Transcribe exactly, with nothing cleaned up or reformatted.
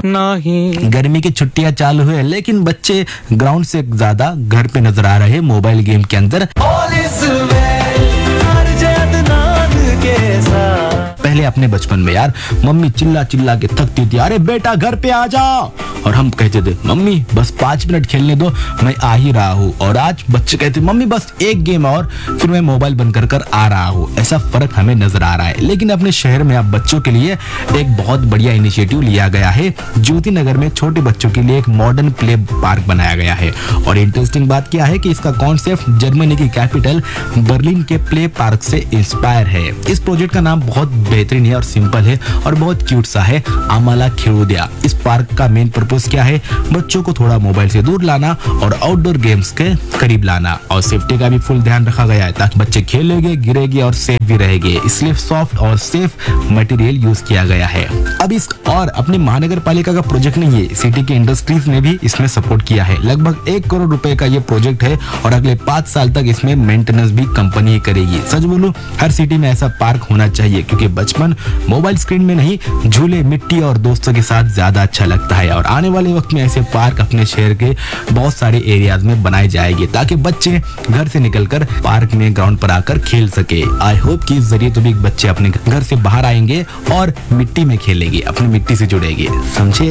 नहीं। गर्मी की छुट्टियां चालू हुए लेकिन बच्चे ग्राउंड से ज्यादा घर पे नजर आ रहे मोबाइल गेम के अंदर। पहले अपने बचपन में यार मम्मी चिल्ला चिल्ला के थकती थी, अरे बेटा घर पे आ जाओ, और हम कहते थे मम्मी बस पाँच मिनट खेलने दो मैं आ ही रहा हूँ। और आज बच्चे कहते मम्मी बस एक गेम और फिर मैं मोबाइल बंद कर कर आ रहा हूँ। ऐसा फर्क हमें नजर आ रहा है। लेकिन अपने शहर में अब बच्चों के लिए एक बहुत बढ़िया इनिशिएटिव लिया गया है। ज्योति नगर में छोटे बच्चों के लिए एक मॉडर्न प्ले पार्क बनाया गया है। और इंटरेस्टिंग बात क्या है कि इसका कॉन्सेप्ट जर्मनी की कैपिटल बर्लिन के प्ले पार्क से इंस्पायर है। इस प्रोजेक्ट का नाम बहुत बेहतरीन है और सिंपल है और बहुत क्यूट सा है, आमाला खेलूदिया। इस पार्क का मेन पर्पस क्या है? बच्चों को थोड़ा मोबाइल से दूर लाना और आउटडोर गेम्स के करीब लाना। और सेफ्टी का भी फुल ध्यान रखा गया है ताकि बच्चे खेलेंगे, गिरेंगे और सेफ भी रहेंगे, इसलिए सॉफ्ट और सेफ मटेरियल यूज किया गया है। अब इस और अपनी महानगर पालिका का प्रोजेक्ट नहीं है, सिटी के इंडस्ट्रीज ने भी इसमें सपोर्ट किया है। लगभग एक करोड़ रुपए का ये प्रोजेक्ट है और अगले पाँच साल तक इसमें मेंटेनेंस भी कंपनी ही करेगी। सच बोलूं हर सिटी में ऐसा पार्क होना चाहिए क्योंकि बचपन मोबाइल स्क्रीन में नहीं, झूले, मिट्टी और दोस्तों के साथ ज्यादा अच्छा लगता है। और आने वाले वक्त में ऐसे पार्क अपने शहर के बहुत सारे एरियाज में बनाए जाएंगे ताकि बच्चे घर से निकलकर पार्क में ग्राउंड पर आकर खेल सके। आई होप कि इस जरिए तो भी बच्चे अपने घर से बाहर आएंगे और मिट्टी में खेलेंगे, अपनी मिट्टी से जुड़ेंगे, समझे।